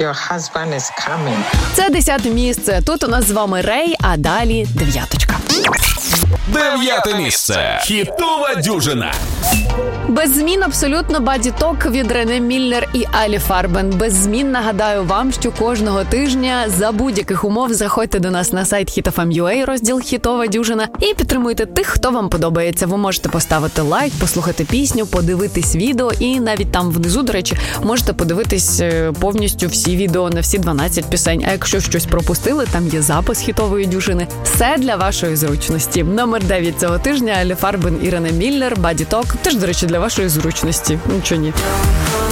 Your husband is coming. Це 10-те місце. Тут у нас з вами Рей, а далі 9-ка. 9-те місце. Хітова дюжина. Без змін абсолютно Body Talk від Рене Міллер і Алі Фарбен. Без змін нагадаю вам, що кожного тижня за будь-яких умов заходьте до нас на сайт Hit.fm.ua, розділ «Хітова дюжина» і підтримуйте тих, хто вам подобається. Ви можете поставити лайк, послухати пісню, подивитись відео і навіть там внизу, до речі, можете подивитись повністю всі відео на всі 12 пісень. А якщо щось пропустили, там є запис «Хітової дюжини». Все для вашої зручності. Номер 9 цього тижня Алі Фарбен і Рене Міллер, Body Talk. Теж, до речі, для вашої зручності. Нічого ні.